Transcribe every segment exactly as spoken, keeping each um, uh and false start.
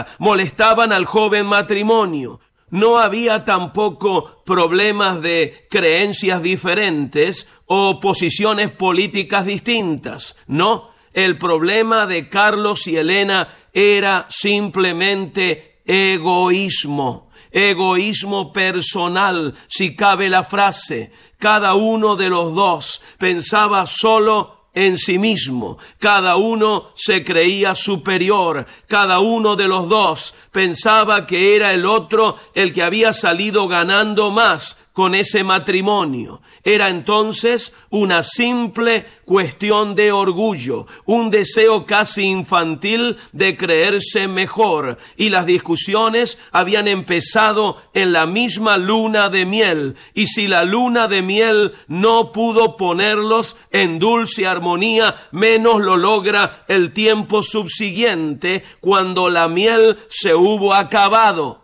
molestaban al joven matrimonio. No había tampoco problemas de creencias diferentes o posiciones políticas distintas. No, el problema de Carlos y Elena era simplemente egoísmo. Egoísmo personal, si cabe la frase. Cada uno de los dos pensaba solo en sí mismo. Cada uno se creía superior. Cada uno de los dos pensaba que era el otro el que había salido ganando más con ese matrimonio. Era entonces una simple cuestión de orgullo, un deseo casi infantil de creerse mejor, y las discusiones habían empezado en la misma luna de miel, y si la luna de miel no pudo ponerlos en dulce armonía, menos lo logra el tiempo subsiguiente, cuando la miel se hubo acabado.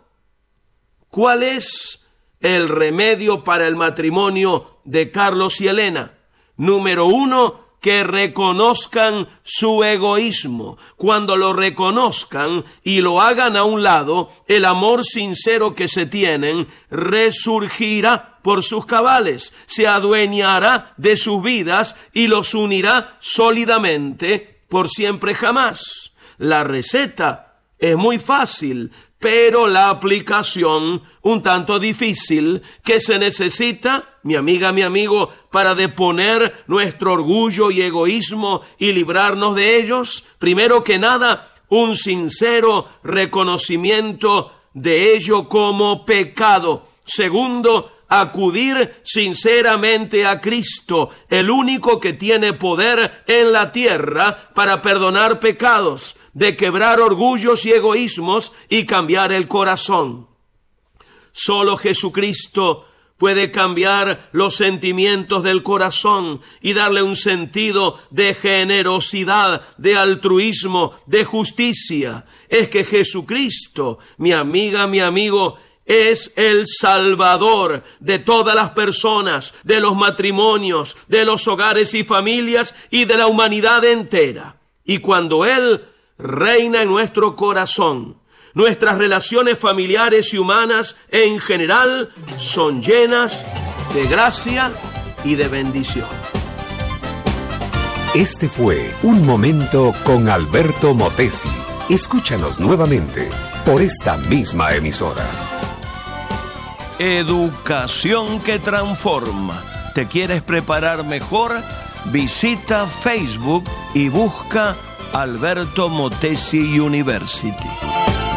¿Cuál es el remedio para el matrimonio de Carlos y Elena? Número uno, que reconozcan su egoísmo. Cuando lo reconozcan y lo hagan a un lado, el amor sincero que se tienen resurgirá por sus cabales, se adueñará de sus vidas y los unirá sólidamente por siempre jamás. La receta es muy fácil, pero la aplicación un tanto difícil. ¿Qué se necesita, mi amiga, mi amigo, para deponer nuestro orgullo y egoísmo y librarnos de ellos? Primero que nada, un sincero reconocimiento de ello como pecado. Segundo, acudir sinceramente a Cristo, el único que tiene poder en la tierra para perdonar pecados, de quebrar orgullos y egoísmos y cambiar el corazón. Solo Jesucristo puede cambiar los sentimientos del corazón y darle un sentido de generosidad, de altruismo, de justicia. Es que Jesucristo, mi amiga, mi amigo, es el Salvador de todas las personas, de los matrimonios, de los hogares y familias y de la humanidad entera. Y cuando Él reina en nuestro corazón, nuestras relaciones familiares y humanas en general son llenas de gracia y de bendición. Este fue Un Momento con Alberto Motesi. Escúchanos nuevamente por esta misma emisora. Educación que transforma. ¿Te quieres preparar mejor? Visita Facebook y busca Alberto Motesi University.